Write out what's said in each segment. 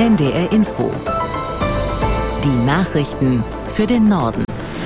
NDR Info. Die Nachrichten für den Norden.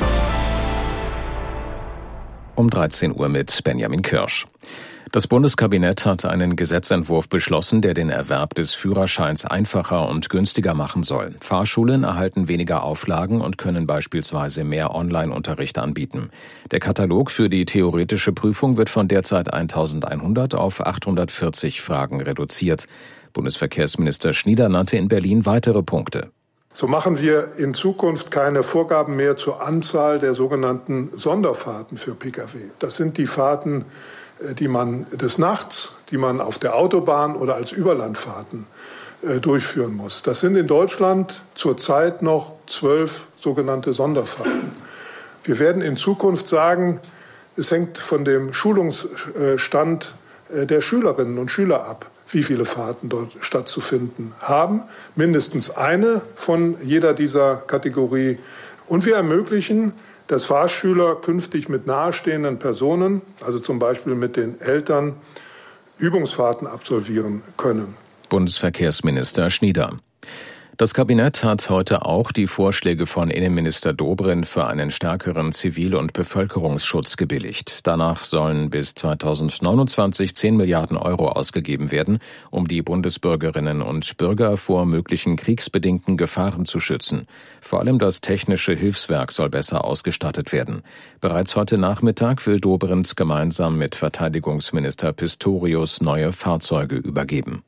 Um 13 Uhr mit Benjamin Kirsch. Das Bundeskabinett hat einen Gesetzentwurf beschlossen, der den Erwerb des Führerscheins einfacher und günstiger machen soll. Fahrschulen erhalten weniger Auflagen und können beispielsweise mehr Online-Unterricht anbieten. Der Katalog für die theoretische Prüfung wird von derzeit 1100 auf 840 Fragen reduziert. Bundesverkehrsminister Schnieder nannte in Berlin weitere Punkte. So machen wir in Zukunft keine Vorgaben mehr zur Anzahl der sogenannten Sonderfahrten für Pkw. Das sind die Fahrten, die man des Nachts, die man auf der Autobahn oder als Überlandfahrten durchführen muss. Das sind in Deutschland zurzeit noch 12 sogenannte Sonderfahrten. Wir werden in Zukunft sagen, es hängt von dem Schulungsstand der Schülerinnen und Schüler ab, wie viele Fahrten dort stattzufinden haben. Mindestens eine von jeder dieser Kategorie. Und wir ermöglichen, dass Fahrschüler künftig mit nahestehenden Personen, also zum Beispiel mit den Eltern, Übungsfahrten absolvieren können. Bundesverkehrsminister Schnieder. Das Kabinett hat heute auch die Vorschläge von Innenminister Dobrindt für einen stärkeren Zivil- und Bevölkerungsschutz gebilligt. Danach sollen bis 2029 10 Milliarden Euro ausgegeben werden, um die Bundesbürgerinnen und Bürger vor möglichen kriegsbedingten Gefahren zu schützen. Vor allem das technische Hilfswerk soll besser ausgestattet werden. Bereits heute Nachmittag will Dobrindt gemeinsam mit Verteidigungsminister Pistorius neue Fahrzeuge übergeben.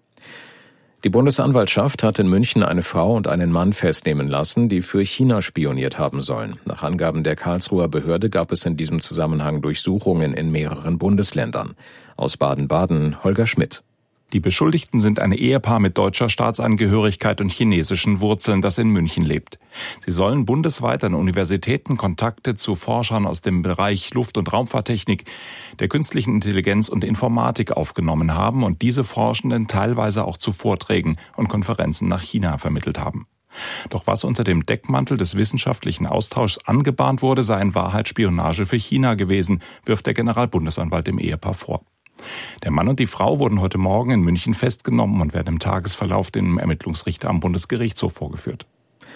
Die Bundesanwaltschaft hat in München eine Frau und einen Mann festnehmen lassen, die für China spioniert haben sollen. Nach Angaben der Karlsruher Behörde gab es in diesem Zusammenhang Durchsuchungen in mehreren Bundesländern. Aus Baden-Baden Holger Schmidt. Die Beschuldigten sind ein Ehepaar mit deutscher Staatsangehörigkeit und chinesischen Wurzeln, das in München lebt. Sie sollen bundesweit an Universitäten Kontakte zu Forschern aus dem Bereich Luft- und Raumfahrttechnik, der künstlichen Intelligenz und Informatik aufgenommen haben und diese Forschenden teilweise auch zu Vorträgen und Konferenzen nach China vermittelt haben. Doch was unter dem Deckmantel des wissenschaftlichen Austauschs angebahnt wurde, sei in Wahrheit Spionage für China gewesen, wirft der Generalbundesanwalt dem Ehepaar vor. Der Mann und die Frau wurden heute Morgen in München festgenommen und werden im Tagesverlauf dem Ermittlungsrichter am Bundesgerichtshof vorgeführt.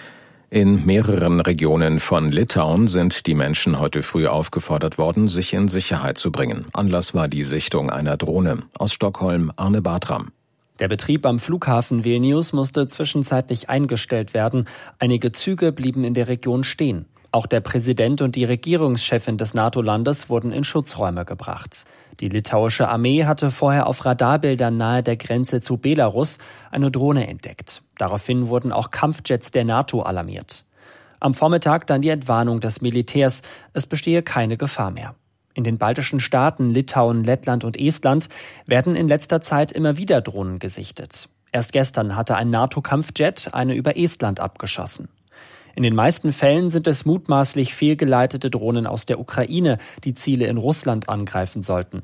In mehreren Regionen von Litauen sind die Menschen heute früh aufgefordert worden, sich in Sicherheit zu bringen. Anlass war die Sichtung einer Drohne. Aus Stockholm Arne Bartram. Der Betrieb am Flughafen Vilnius musste zwischenzeitlich eingestellt werden. Einige Züge blieben in der Region stehen. Auch der Präsident und die Regierungschefin des NATO-Landes wurden in Schutzräume gebracht. Die litauische Armee hatte vorher auf Radarbildern nahe der Grenze zu Belarus eine Drohne entdeckt. Daraufhin wurden auch Kampfjets der NATO alarmiert. Am Vormittag dann die Entwarnung des Militärs, es bestehe keine Gefahr mehr. In den baltischen Staaten Litauen, Lettland und Estland werden in letzter Zeit immer wieder Drohnen gesichtet. Erst gestern hatte ein NATO-Kampfjet eine über Estland abgeschossen. In den meisten Fällen sind es mutmaßlich fehlgeleitete Drohnen aus der Ukraine, die Ziele in Russland angreifen sollten.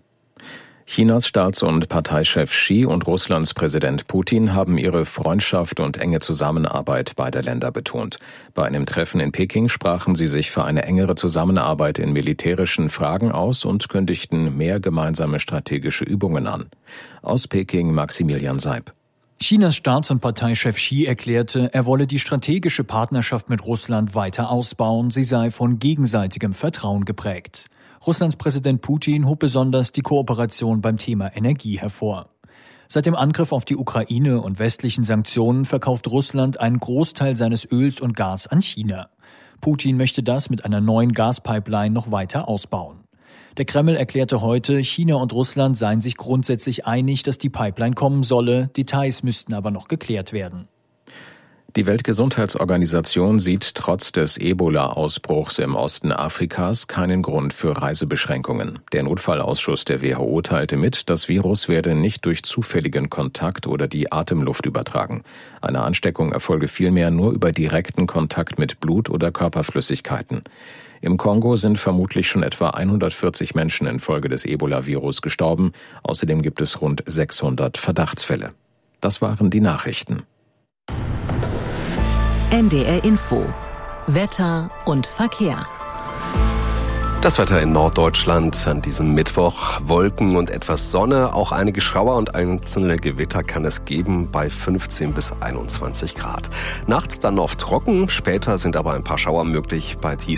Chinas Staats- und Parteichef Xi und Russlands Präsident Putin haben ihre Freundschaft und enge Zusammenarbeit beider Länder betont. Bei einem Treffen in Peking sprachen sie sich für eine engere Zusammenarbeit in militärischen Fragen aus und kündigten mehr gemeinsame strategische Übungen an. Aus Peking Maximilian Seib. Chinas Staats- und Parteichef Xi erklärte, er wolle die strategische Partnerschaft mit Russland weiter ausbauen, sie sei von gegenseitigem Vertrauen geprägt. Russlands Präsident Putin hob besonders die Kooperation beim Thema Energie hervor. Seit dem Angriff auf die Ukraine und westlichen Sanktionen verkauft Russland einen Großteil seines Öls und Gas an China. Putin möchte das mit einer neuen Gaspipeline noch weiter ausbauen. Der Kreml erklärte heute, China und Russland seien sich grundsätzlich einig, dass die Pipeline kommen solle. Details müssten aber noch geklärt werden. Die Weltgesundheitsorganisation sieht trotz des Ebola-Ausbruchs im Osten Afrikas keinen Grund für Reisebeschränkungen. Der Notfallausschuss der WHO teilte mit, das Virus werde nicht durch zufälligen Kontakt oder die Atemluft übertragen. Eine Ansteckung erfolge vielmehr nur über direkten Kontakt mit Blut oder Körperflüssigkeiten. Im Kongo sind vermutlich schon etwa 140 Menschen infolge des Ebola-Virus gestorben. Außerdem gibt es rund 600 Verdachtsfälle. Das waren die Nachrichten. NDR Info. Wetter und Verkehr. Das Wetter in Norddeutschland an diesem Mittwoch. Wolken und etwas Sonne, auch einige Schauer und einzelne Gewitter kann es geben bei 15 bis 21 Grad. Nachts dann oft trocken, später sind aber ein paar Schauer möglich bei